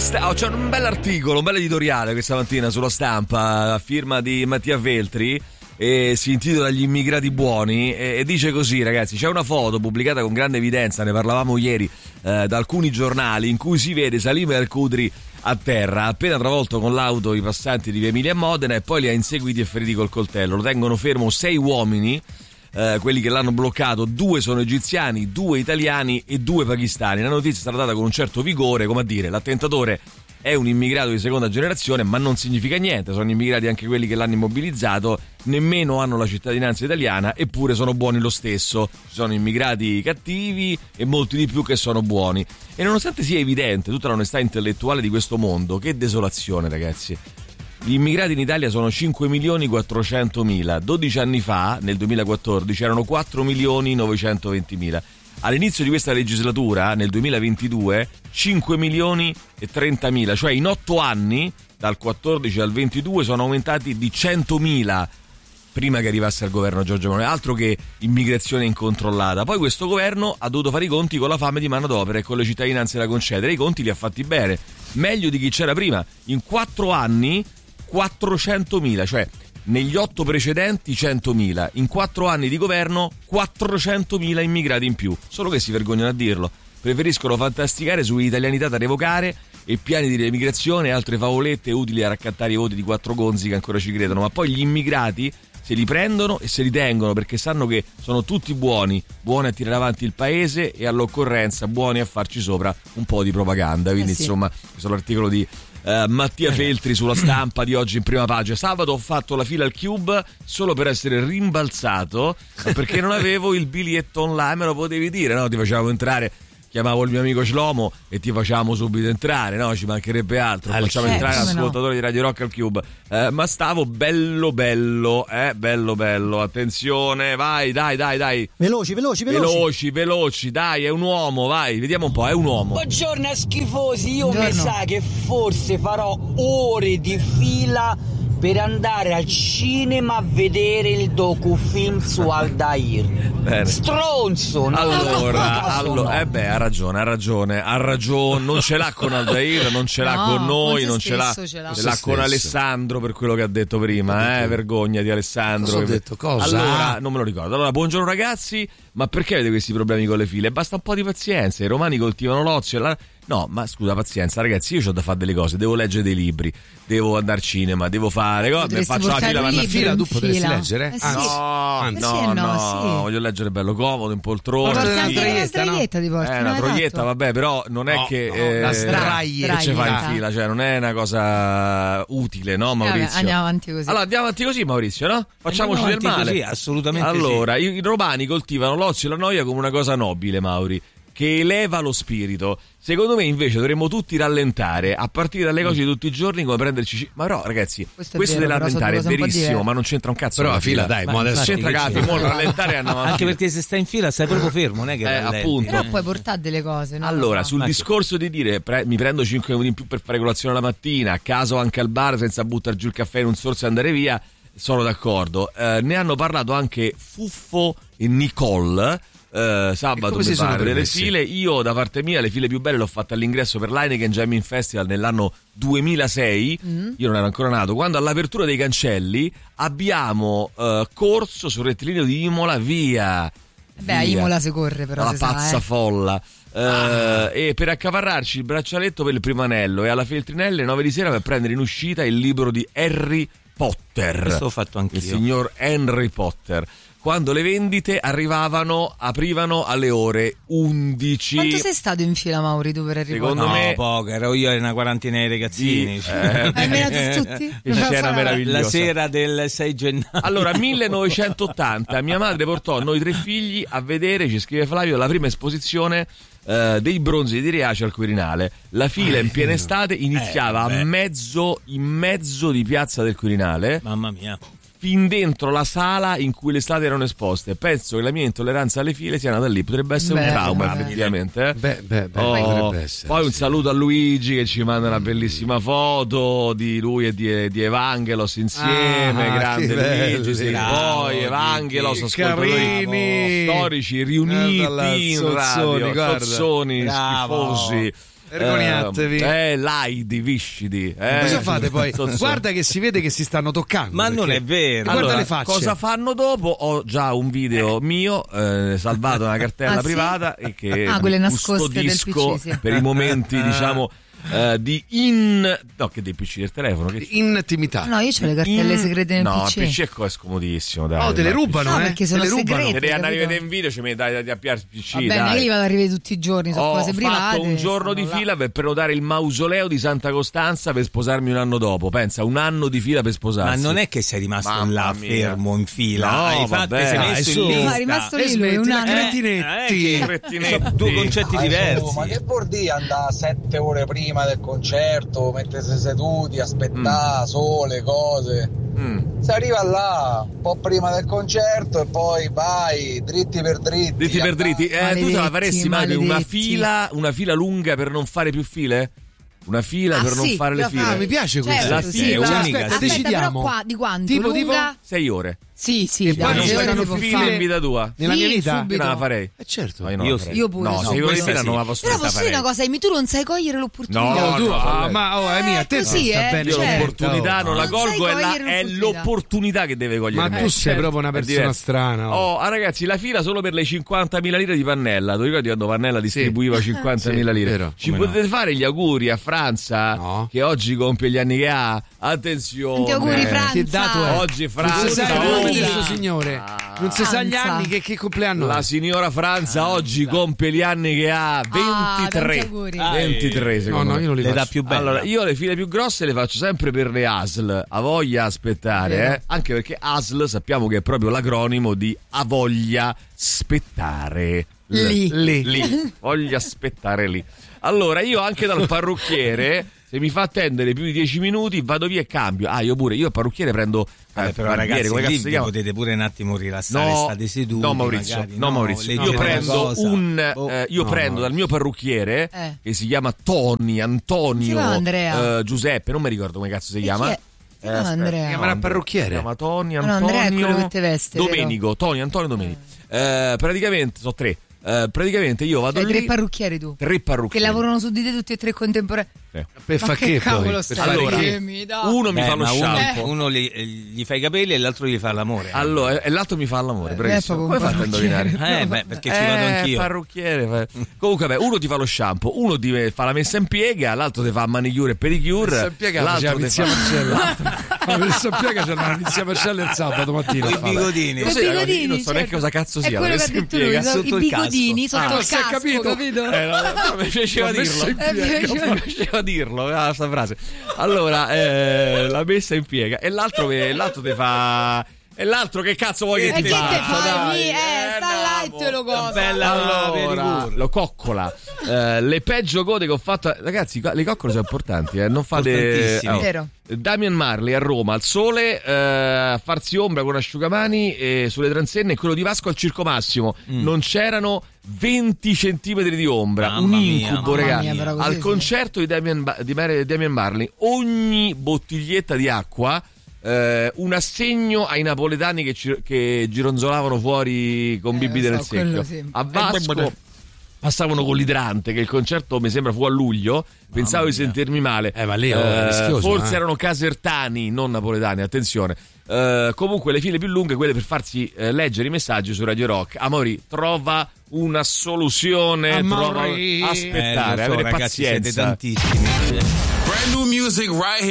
C'è un bell'articolo, un bel editoriale questa mattina sulla Stampa a firma di Mattia Feltri e si intitola Gli immigrati buoni e dice così, ragazzi: c'è una foto pubblicata con grande evidenza, ne parlavamo ieri, da alcuni giornali, in cui si vede Salim El-Kudri a terra, appena travolto con l'auto i passanti di Via Emilia e Modena, e poi li ha inseguiti e feriti col coltello. Lo tengono fermo 6 uomini, quelli che l'hanno bloccato. 2 sono egiziani, 2 italiani e 2 pakistani. La notizia è stata data con un certo vigore, come a dire: l'attentatore è un immigrato di seconda generazione, ma non significa niente, sono immigrati anche quelli che l'hanno immobilizzato, nemmeno hanno la cittadinanza italiana, eppure sono buoni lo stesso. Ci sono immigrati cattivi e molti di più che sono buoni. E nonostante sia evidente tutta l'onestà intellettuale di questo mondo, che desolazione, ragazzi. Gli immigrati in Italia sono 5.400.000. 12 anni fa, nel 2014, erano 4.920.000. All'inizio di questa legislatura, nel 2022, 5.030.000. Cioè in 8 anni, dal 14 al 22, sono aumentati di 100.000 prima che arrivasse al governo Giorgia Meloni. Altro che immigrazione incontrollata. Poi questo governo ha dovuto fare i conti con la fame di manodopera e con le cittadinanze da concedere. I conti li ha fatti bene, meglio di chi c'era prima. In 4 anni 400.000, cioè negli 8 precedenti 100.000, in 4 anni di governo 400.000 immigrati in più. Solo che si vergognano a dirlo, preferiscono fantasticare su italianità da revocare e piani di riemigrazione e altre favolette utili a raccattare i voti di 4 gonzi che ancora ci credono. Ma poi gli immigrati se li prendono e se li tengono, perché sanno che sono tutti buoni a tirare avanti il paese e all'occorrenza buoni a farci sopra un po' di propaganda. Quindi sì. Insomma, questo è l'articolo di Mattia Feltri sulla Stampa di oggi in prima pagina. Sabato ho fatto la fila al Cube solo per essere rimbalzato, perché non avevo il biglietto online. Me lo potevi dire, no? Ti facevamo entrare, chiamavo il mio amico Shlomo e ti facciamo subito entrare, no? Ci mancherebbe altro, facciamo entrare l'ascoltatore di Radio Rock al Cube. Ma stavo bello, attenzione, vai, dai. Veloci, dai, è un uomo, vai, vediamo un po', è un uomo. Buongiorno a schifosi, io mi sa che forse farò ore di fila per andare al cinema a vedere il docufilm su Aldair. Bene. Stronzo! Allora, ha ragione. Non ce l'ha con Aldair, non ce l'ha con noi, non ce l'ha con Alessandro, per quello che ha detto prima, vergognati Alessandro. Cosa ho detto? Cosa? Allora, non me lo ricordo. Allora, buongiorno ragazzi, ma perché avete questi problemi con le file? Basta un po' di pazienza, i romani coltivano l'ozio. No, ma scusa, pazienza, ragazzi, io ho da fare delle cose, devo leggere dei libri, devo andare al cinema, devo fare, faccio la fila, la fila tu potresti leggere? Sì. No, voglio leggere bello comodo, in poltrona. Una troietta ti porti. Una troietta, vabbè, però non è che la sdraietta ci fai in fila, cioè non è una cosa utile, no, Maurizio? Andiamo avanti così. Allora, andiamo avanti così, Maurizio, no? Facciamoci del male. Così, assolutamente. Allora, i romani coltivano l'ozio e la noia come una cosa nobile, Mauri, che eleva lo spirito. Secondo me invece dovremmo tutti rallentare, a partire dalle cose di tutti i giorni, come prenderci. Ma però ragazzi, questo della rallentare è verissimo, ma non c'entra un cazzo. Però la fila, dai, ma adesso c'entra rallentare e andiamo anche perché se stai in fila stai proprio fermo, non è che appunto. Però puoi portare delle cose, no? Allora, sul discorso di dire mi prendo 5 minuti in più per fare colazione la mattina, a caso anche al bar senza buttare giù il caffè in un sorso e andare via, sono d'accordo. Ne hanno parlato anche Fuffo e Nicole sabato mi pare delle file. Io da parte mia le file più belle l'ho fatte all'ingresso per l'Heineken Jamming Festival nell'anno 2006. Io non ero ancora nato, quando all'apertura dei cancelli abbiamo corso sul rettilineo di Imola via. A Imola si corre però la pazza folla. E per accaparrarci il braccialetto per il primo anello e alla Feltrinelle 9 di sera per prendere in uscita il libro di Harry Potter. Questo ho fatto anch'io. Il signor Henry Potter. Quando le vendite aprivano alle ore 11. Quanto sei stato in fila, Mauri, tu per arrivare? Secondo me poco, ero io e una quarantina di ragazzini. Hai menato tutti? Scena meravigliosa. La sera del 6 gennaio. Allora, 1980, mia madre portò noi 3 figli a vedere, ci scrive Flavio, la prima esposizione dei bronzi di Riace al Quirinale. La fila in piena estate iniziava in mezzo di piazza del Quirinale. Mamma mia. Fin dentro la sala in cui le statue erano esposte. Penso che la mia intolleranza alle file sia nata lì. Potrebbe essere un trauma, effettivamente. Potrebbe essere. Poi un saluto a Luigi che ci manda una bellissima foto di lui e di Evangelos insieme. Grande Luigi. Poi Evangelos, ascoltatori storici riuniti in radio. Sozzoni schifosi. Vergognatevi. Laidi, viscidi. Cosa fate poi? Guarda che si vede che si stanno toccando. Ma non è vero. Guarda Allora, le facce. cosa fanno dopo? Ho già un video mio salvato nella cartella privata e che quelle nascoste del custodisco PC, sì. per i momenti diciamo di che dei PC del telefono che intimità. No, io ho le cartelle segrete nel no, PC. il PC è scomodissimo, dai. Te le rubano, No, perché sono te le rubano. segrete. Se devi andare a vedere in video ci metti dai a piare il PC. Va bene, dai. io li vado a rivedere tutti i giorni, sono cose private. Ho fatto un giorno di fila per prenotare il mausoleo di Santa Costanza per sposarmi un anno dopo. Pensa, un anno di fila per sposarsi. Ma non è che sei rimasto Mamma là mia. fermo in fila. No, Hai vabbè, sei messo su. in lista. Ma è rimasto lì lui un anno. Cretinetti. Sono due concetti diversi. Ma che vuol dire andare 7 ore prima del concerto, mettersi seduti, aspettare sole, cose? Si arriva là un po' prima del concerto e poi vai dritti per dritti. Dritti per dritti. Tu te la faresti mai una fila lunga per non fare più file? Una fila per non fare le file? Mi piace questo. La fila è unica. Aspetta, decidiamo. però qua di quanto? Tipo, lunga? 6 ore. Sì, E Ma poi non ci fai stanno più file file in vita tua? Nella mia vita? Io non la farei. Certo. No, Io Io pure. No, 6 ore di fila sì. non la posso Però fare. posso dire una cosa, Amy, tu non sai cogliere l'opportunità. No, Tu, vabbè. ma Emi, a te così, sta bene. Io certo. l'opportunità non la Non sai colgo, è cogliere l'opportunità che deve cogliere. Ma me. tu sei proprio una È persona diverso. strana. Ragazzi, la fila solo per le 50.000 lire di Pannella. Tu ricordi quando Pannella distribuiva 50.000 lire? vero. Ci potete fare gli auguri a Franza che oggi compie gli anni che ha? Attenzione. Tanti auguri, Franza. Che dato è? Oggi Non Franza. si sa il nome oggi- di questo signore. Non si sa gli anni che compleanno La è. signora Franza oggi compie gli anni che ha 23. tanti auguri. 23 secondo No, me. io non li Le dà faccio. più bella. Allora, io le file più grosse le faccio sempre per le ASL, a voglia aspettare, anche perché ASL sappiamo che è proprio l'acronimo di a voglia aspettare. Lì. Voglia aspettare lì. Allora, io anche dal parrucchiere, se mi fa attendere più di 10 minuti, vado via e cambio. Io pure, io al parrucchiere prendo Però barbiere, ragazzi, come cazzo lì si vi chiama? potete pure un attimo rilassare, state seduti. No, Maurizio, magari, no, Maurizio. leggete Io una prendo cosa. io prendo dal mio parrucchiere che si chiama Si Antonio, chiama Andrea. Giuseppe, non mi ricordo come cazzo si chiama. chi è? Si chiama Andrea. Chiamerà Si parrucchiere. chiama Tony No, Antonio. Andrea è quello che te veste, vero? Domenico, Tony Antonio Domenico. Praticamente sono 3. Praticamente io vado Cioè, lì. 3 parrucchieri tu. 3 Che parrucchieri. lavorano su di te tutti e 3 contemporaneamente. Per Ma fa che che cavolo poi? stai? Per fare Allora, che? uno mi fa lo ma shampoo. uno gli fa i capelli e l'altro gli fa l'amore. Allora, e l'altro mi fa l'amore, bravissimo. proprio Come un fate a indovinare? parrucchiere. Perché ci vado anch'io. Parrucchiere. Comunque, uno ti fa lo shampoo, uno ti fa la messa in piega, l'altro ti fa manicure e pedicure. L'altro ti Mizia fa. Marcella. Ma Mizia Marcella c'è una Mizia Marcella il sabato mattina. I bigodini. I Cos'era? bigodini, Non so neanche cosa cazzo È sia. quello che la ha messa in detto lui, piega. sotto i il casco. bigodini sotto il si è casco, capito? capito? No, mi piaceva dirlo. Mi piaceva dirlo, questa frase. Allora, la messa in piega. E l'altro ti fa. E l'altro che cazzo vuoi che E ti che te faccia? fai? Dai, Sta là e te lo goza. Allora, lo coccola. Le peggio code che ho fatto. Ragazzi, le coccole sono importanti, non fate. Importantissimi. Vero. Damian Marley a Roma al sole a farsi ombra con asciugamani sulle transenne, e quello di Vasco al Circo Massimo non c'erano 20 centimetri di ombra. Mamma un mia, incubo, mamma ragazzi. mia, però così Al sì. concerto di Damian Marley ogni bottiglietta di acqua un assegno ai napoletani che gironzolavano fuori con bibite lo nel so, quello secchio. sì. A Vasco passavano con l'idrante, che il concerto mi sembra fu a luglio. Pensavo di sentirmi male. Ma lì è rischioso, forse erano casertani, non napoletani, attenzione. Comunque le file più lunghe, quelle per farsi leggere i messaggi su Radio Rock. Amaury, trova una soluzione, Amaury. aspettare, lo so, avere ragazzi, pazienza. siete tantissimi. Brand new music right here.